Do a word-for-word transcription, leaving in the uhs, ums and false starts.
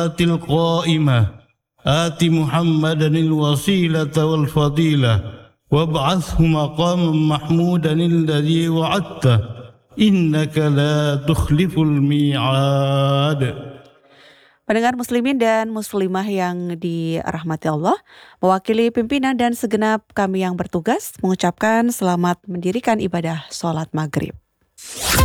القائمة آت محمدا الوسيلة والفضيلة وابعثه مقاما محمودا الذي وعدته إنك لا تخلف الميعاد. Pendengar muslimin dan muslimah yang dirahmati Allah, mewakili pimpinan dan segenap kami yang bertugas mengucapkan selamat mendirikan ibadah sholat maghrib.